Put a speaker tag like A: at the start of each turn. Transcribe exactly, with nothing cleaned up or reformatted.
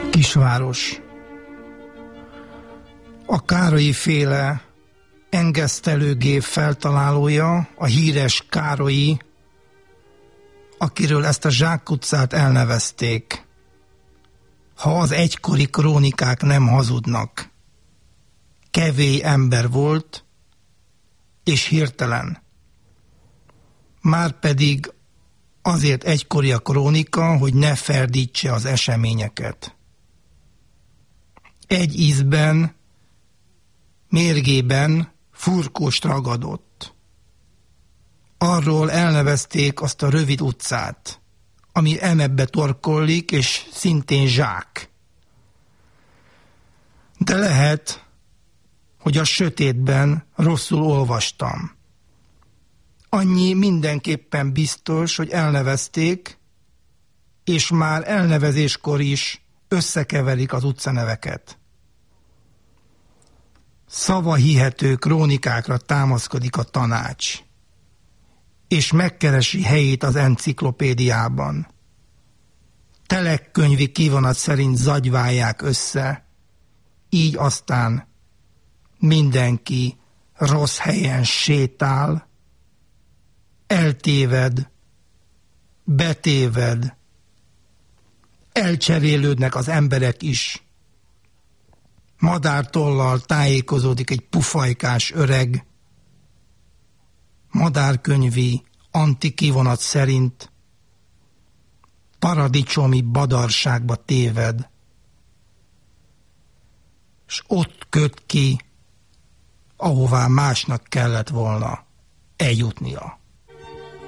A: Kisváros. A Károlyi féle engesztelőgép feltalálója, a híres Károlyi, akiről ezt a zsákutcát elnevezték, ha az egykori krónikák nem hazudnak. Kevély ember volt, és hirtelen. Márpedig azért egykori a krónika, hogy ne ferdítse az eseményeket. Egy ízben, mérgében furkóst ragadott. Arról elnevezték azt a rövid utcát, ami emebbe torkollik, és szintén zsák. De lehet, hogy a sötétben rosszul olvastam. Annyi mindenképpen biztos, hogy elnevezték, és már elnevezéskor is összekeverik az utcaneveket. Szavahihető krónikákra támaszkodik a tanács, és megkeresi helyét az enciklopédiában. Telekkönyvi kivonat szerint zagyválják össze, így aztán mindenki rossz helyen sétál, eltéved, betéved, elcserélődnek az emberek is. Madártollal tájékozódik egy pufajkás öreg, madárkönyvi antikivonat szerint paradicsomi badarságba téved, s ott köt ki, ahová másnak kellett volna eljutnia.